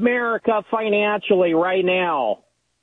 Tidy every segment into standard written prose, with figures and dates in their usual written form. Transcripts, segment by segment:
America financially right now.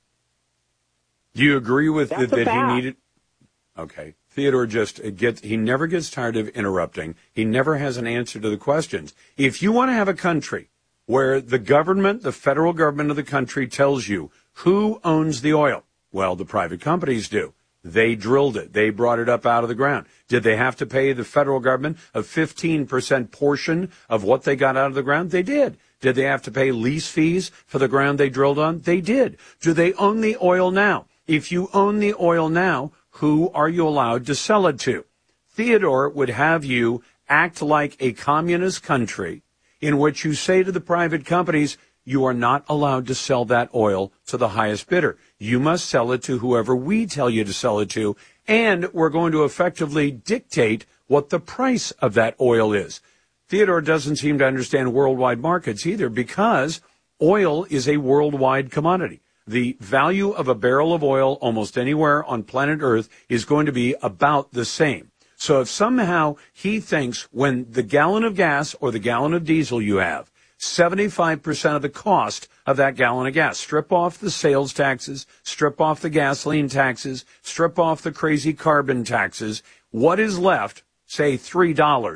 Do you agree with That's that a he needed? Okay. Theodore he never gets tired of interrupting. He never has an answer to the questions. If you want to have a country where the government, the federal government of the country tells you who owns the oil, well, the private companies do. They drilled it. They brought it up out of the ground. Did they have to pay the federal government a 15% portion of what they got out of the ground? They did. Did they have to pay lease fees for the ground they drilled on? They did. Do they own the oil now? If you own the oil now, who are you allowed to sell it to? Theodore would have you act like a communist country in which you say to the private companies, you are not allowed to sell that oil to the highest bidder. You must sell it to whoever we tell you to sell it to, and we're going to effectively dictate what the price of that oil is. Theodore doesn't seem to understand worldwide markets either, because oil is a worldwide commodity. The value of a barrel of oil almost anywhere on planet Earth is going to be about the same. So if somehow he thinks when the gallon of gas or the gallon of diesel you have, 75% of the cost of that gallon of gas, strip off the sales taxes, strip off the gasoline taxes, strip off the crazy carbon taxes, what is left, say $3,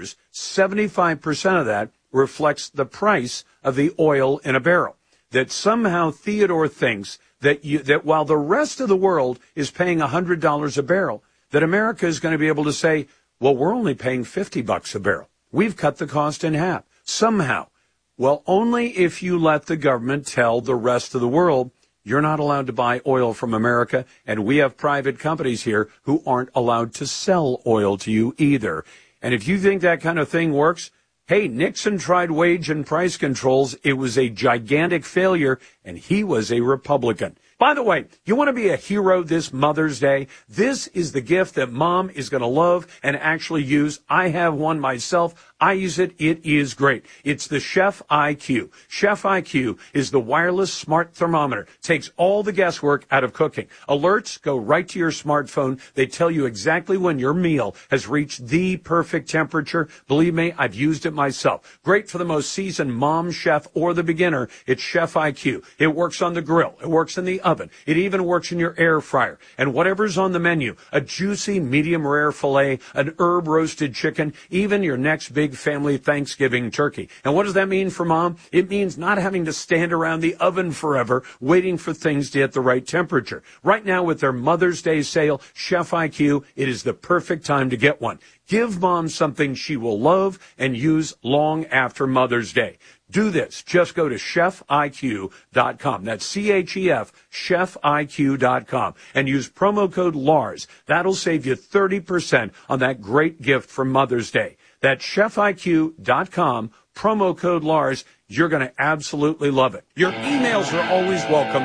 75% of that reflects the price of the oil in a barrel. That somehow Theodore thinks that while the rest of the world is paying $100 a barrel, that America is going to be able to say, well, we're only paying $50 a barrel. We've cut the cost in half. Somehow. Well, only if you let the government tell the rest of the world, you're not allowed to buy oil from America, and we have private companies here who aren't allowed to sell oil to you either. And if you think that kind of thing works, hey, Nixon tried wage and price controls. It was a gigantic failure, and he was a Republican. By the way, you want to be a hero this Mother's Day? This is the gift that Mom is going to love and actually use. I have one myself. I use it. It is great. It's the Chef IQ. Chef IQ is the wireless smart thermometer. Takes all the guesswork out of cooking. Alerts go right to your smartphone. They tell you exactly when your meal has reached the perfect temperature. Believe me, I've used it myself. Great for the most seasoned mom, chef, or the beginner. It's Chef IQ. It works on the grill. It works in the oven. It even works in your air fryer. And whatever's on the menu, a juicy medium rare filet, an herb roasted chicken, even your next big family Thanksgiving turkey. And what does that mean for Mom? It means not having to stand around the oven forever waiting for things to hit the right temperature. Right now with their Mother's Day sale, Chef IQ, it is the perfect time to get one. Give Mom something she will love and use long after Mother's Day. Do this. Just go to chefiq.com. That's CHEF, chefiq.com. And use promo code LARS. That'll save you 30% on that great gift for Mother's Day. That's chefiq.com, promo code LARS. You're going to absolutely love it. Your emails are always welcome.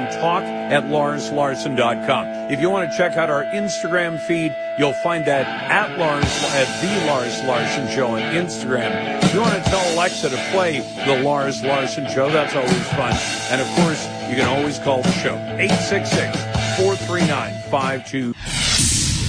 talk@LarsLarson.com. If you want to check out our Instagram feed, you'll find that at the Lars Larson Show on Instagram. If you want to tell Alexa to play the Lars Larson Show, that's always fun. And of course, you can always call the show, 866-439-52.